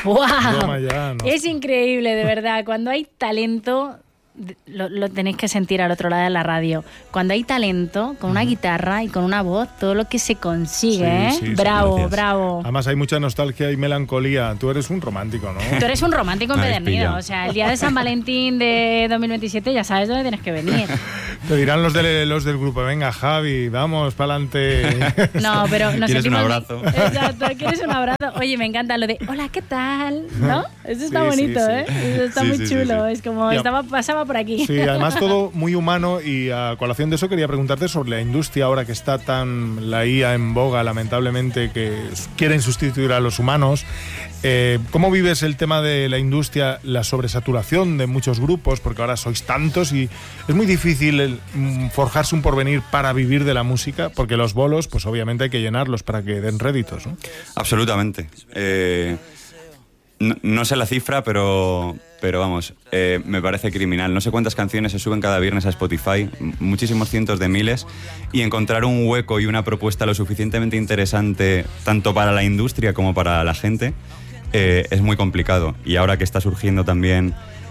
¡Wow! Ya, ¿no? Es increíble, de verdad. Cuando hay talento, lo tenéis que sentir al otro lado de la radio. Cuando hay talento, con una guitarra y con una voz, todo lo que se consigue, Sí, bravo, sí, bravo. Además hay mucha nostalgia y melancolía. Tú eres un romántico, ¿no? Tú eres un romántico Me habéis empedernido. pillado. O sea, el día de San Valentín de 2027 ya sabes dónde tienes que venir. Te dirán los del grupo, venga Javi, vamos, pa'lante. No, pero nos ¿Quieres un sentimos- abrazo? Exacto, ¿quieres un abrazo? Oye, me encanta lo de hola, ¿qué tal? ¿No? Eso está Sí, bonito, sí, ¿eh? sí. Eso está Sí, muy sí, chulo. sí. Es como Ya. pasaba por aquí. Sí, además todo muy humano y a colación de eso quería preguntarte sobre la industria ahora que está tan la IA en boga, lamentablemente, que quieren sustituir a los humanos. ¿Cómo vives el tema de la industria, la sobresaturación de muchos grupos? Porque ahora sois tantos y es muy difícil forjarse un porvenir para vivir de la música, porque los bolos, pues obviamente hay que llenarlos para que den réditos, ¿no? Absolutamente. No sé la cifra, pero vamos, me parece criminal. No sé cuántas canciones se suben cada viernes a Spotify, muchísimos cientos de miles, y encontrar un hueco y una propuesta lo suficientemente interesante tanto para la industria como para la gente es muy complicado. Y ahora que está surgiendo también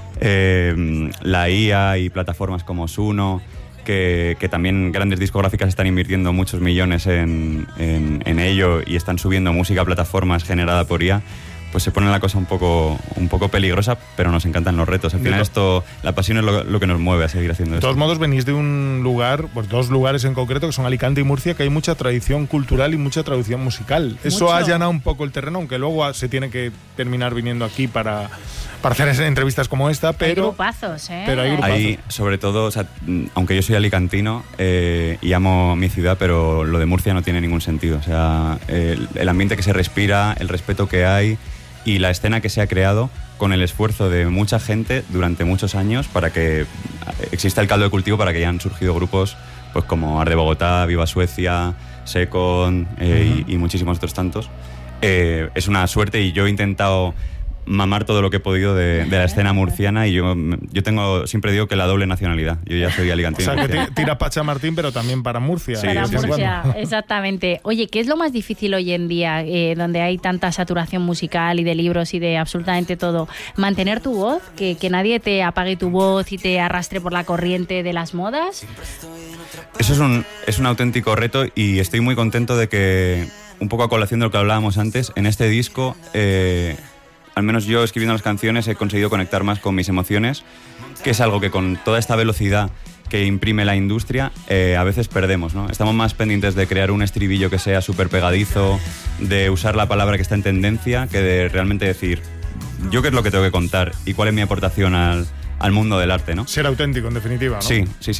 la IA y plataformas como Suno, que también grandes discográficas están invirtiendo muchos millones en ello y están subiendo música a plataformas generada por IA, pues se pone la cosa un poco peligrosa, pero nos encantan los retos. Al final la pasión es lo que nos mueve a seguir haciendo De esto. todos modos, venís de un lugar, pues dos lugares en concreto, que son Alicante y Murcia, que hay mucha tradición cultural y mucha tradición musical. Eso Mucho. ha allanado un poco el terreno, aunque luego se tiene que terminar viniendo aquí para hacer entrevistas como esta, Hay pero... grupazos, ¿eh? pero hay grupazos. Ahí, sobre todo, o sea, aunque yo soy alicantino y amo mi ciudad, pero lo de Murcia no tiene ningún sentido. O sea, el ambiente que se respira, el respeto que hay y la escena que se ha creado con el esfuerzo de mucha gente durante muchos años para que exista el caldo de cultivo para que hayan surgido grupos pues como Arde Bogotá, Viva Suecia, Second y muchísimos otros tantos. Es una suerte y yo he intentado mamar todo lo que he podido de la escena murciana y yo siempre digo que la doble nacionalidad. Yo ya soy O alicantino. sea, que tira Pacha Martín, pero también para Murcia. Sí, Para sí, sí. Murcia, exactamente. Oye, ¿qué es lo más difícil hoy en día, donde hay tanta saturación musical y de libros y de absolutamente todo? Mantener tu voz, que nadie te apague tu voz y te arrastre por la corriente de las modas. Eso es un auténtico reto y estoy muy contento de que, un poco a colación de lo que hablábamos antes, en este disco, al menos yo escribiendo las canciones he conseguido conectar más con mis emociones, que es algo que con toda esta velocidad que imprime la industria, a veces perdemos, ¿no? Estamos más pendientes de crear un estribillo que sea súper pegadizo, de usar la palabra que está en tendencia, que de realmente decir, yo qué es lo que tengo que contar y cuál es mi aportación al mundo del arte, ¿no? Ser auténtico, en definitiva, ¿no? Sí.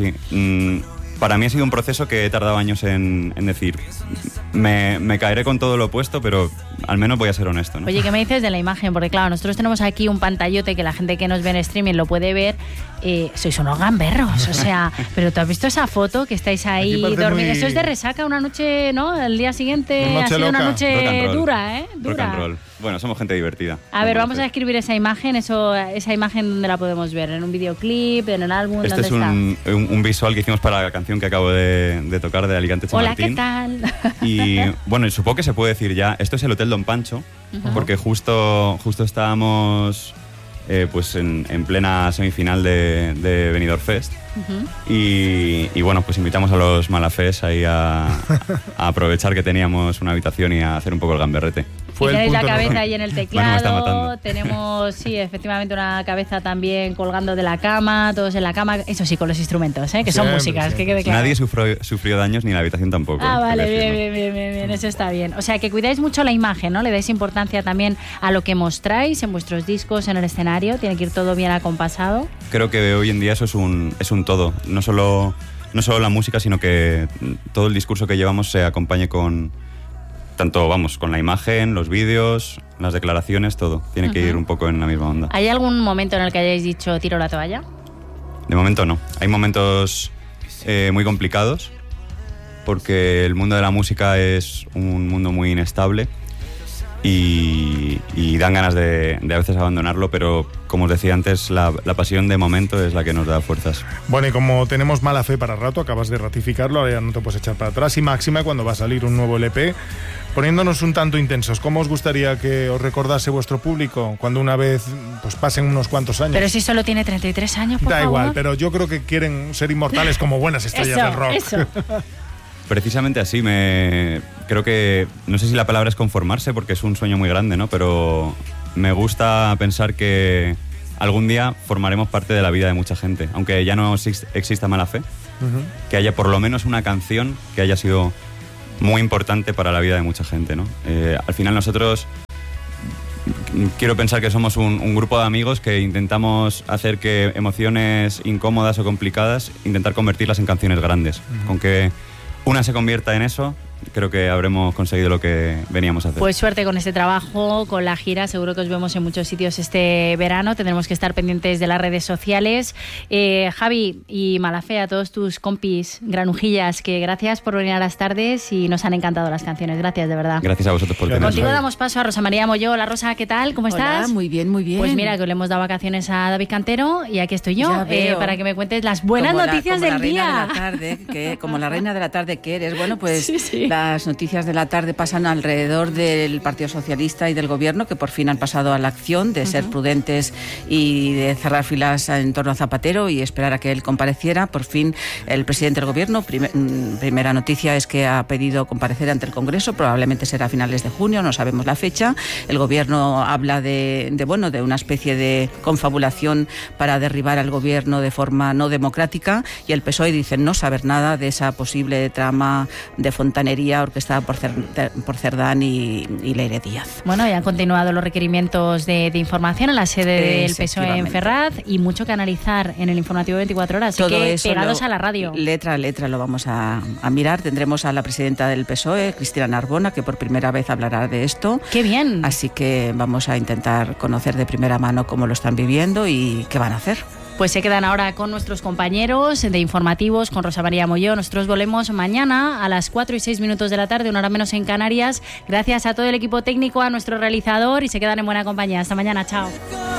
Para mí ha sido un proceso que he tardado años en decir, me caeré con todo lo opuesto, pero al menos voy a ser honesto, ¿no? Oye, ¿qué me dices de la imagen? Porque claro, nosotros tenemos aquí un pantallote que la gente que nos ve en streaming lo puede ver. Sois unos gamberros, o sea, pero ¿tú has visto esa foto que estáis ahí Aquí parece dormidos? muy- Eso es de resaca, una noche, ¿no? El día siguiente Una ha noche sido una loca. Rock and noche roll. dura, ¿eh? Rock Dura. and roll. Bueno, somos gente divertida. A ver, vamos a Entonces, escribir esa imagen, esa imagen ¿dónde la podemos ver? ¿En un videoclip? ¿En el álbum? Este ¿Dónde es está? un visual que hicimos para la canción que acabo de tocar de Alicante Hola, ¿qué Chamartín. tal? Y bueno, supongo que se puede decir ya, esto es el Hotel Don Pancho, porque justo estábamos pues en plena semifinal de Benidorm Fest. Y bueno, pues invitamos a los Malafés ahí a aprovechar que teníamos una habitación y a hacer un poco el gamberrete. Fue Y el tenéis la punto cabeza nota. ahí en el Bueno, me está teclado, matando. tenemos, sí, efectivamente una cabeza también colgando de la cama, todos en la cama, eso sí, con los instrumentos, que son Siempre, músicas, siempre. que quede claro. Nadie sufrió daños ni la habitación tampoco. Ah, vale, hay que bien, decirlo. bien, eso está bien. O sea, que cuidáis mucho la imagen, ¿no? Le dais importancia también a lo que mostráis en vuestros discos, en el escenario, tiene que ir todo bien acompasado. Creo que hoy en día eso es un todo. No solo la música, sino que todo el discurso que llevamos se acompañe con con la imagen, los vídeos, las declaraciones, todo. Tiene que ir un poco en la misma onda. ¿Hay algún momento en el que hayáis dicho tiro la toalla? De momento no. Hay momentos muy complicados porque el mundo de la música es un mundo muy inestable y dan ganas de a veces abandonarlo, pero como os decía antes, la pasión de momento es la que nos da fuerzas. Bueno, y como tenemos mala fe para rato, acabas de ratificarlo, ahora ya no te puedes echar para atrás. Y máxima cuando va a salir un nuevo LP, Poniéndonos un tanto intensos, ¿cómo os gustaría que os recordase vuestro público cuando una vez pues pasen unos cuantos años? Pero si solo tiene 33 años, por Da favor. igual, pero yo creo que quieren ser inmortales como buenas estrellas del rock. Eso. Precisamente así, creo que, no sé si la palabra es conformarse, porque es un sueño muy grande, ¿no? Pero me gusta pensar que algún día formaremos parte de la vida de mucha gente, aunque ya no exista mala fe, que haya por lo menos una canción que haya sido muy importante para la vida de mucha gente, ¿no? Al final nosotros quiero pensar que somos un grupo de amigos que intentamos hacer que emociones incómodas o complicadas, intentar convertirlas en canciones grandes. Con que una se convierta en eso, creo que habremos conseguido lo que veníamos a hacer. Pues suerte con este trabajo, con la gira. Seguro que os vemos en muchos sitios este verano. Tendremos que estar pendientes de las redes sociales. Javi y Malafé, a todos tus compis granujillas, que gracias por venir a las tardes y nos han encantado las canciones. Gracias, de verdad. Gracias a vosotros por tenernos. Contigo damos paso a Rosa María Molló. Hola, Rosa, ¿qué tal? ¿Cómo estás? Hola, muy bien, muy bien. Pues mira, que le hemos dado vacaciones a David Cantero y aquí estoy yo para que me cuentes las buenas noticias del día. Como la reina de la tarde que eres. Bueno, pues sí. Las noticias de la tarde pasan alrededor del Partido Socialista y del Gobierno, que por fin han pasado a la acción de ser prudentes y de cerrar filas en torno a Zapatero y esperar a que él compareciera. Por fin el presidente del Gobierno, primera noticia es que ha pedido comparecer ante el Congreso, probablemente será a finales de junio, no sabemos la fecha. El Gobierno habla de una especie de confabulación para derribar al Gobierno de forma no democrática, y el PSOE dice no saber nada de esa posible trama de fontanería orquestada por Cerdán y Leire Díaz. Bueno, ya han continuado los requerimientos de información en la sede del PSOE en Ferraz, y mucho que analizar en el informativo 24 horas, así Todo que eso pegados a la radio. Letra a letra lo vamos a mirar. Tendremos a la presidenta del PSOE, Cristina Narbona, que por primera vez hablará de esto. ¡Qué bien! Así que vamos a intentar conocer de primera mano cómo lo están viviendo y qué van a hacer. Pues se quedan ahora con nuestros compañeros de informativos, con Rosa María Molló. Nosotros volvemos mañana a las 4:06 de la tarde, una hora menos en Canarias. Gracias a todo el equipo técnico, a nuestro realizador, y se quedan en buena compañía. Hasta mañana, chao.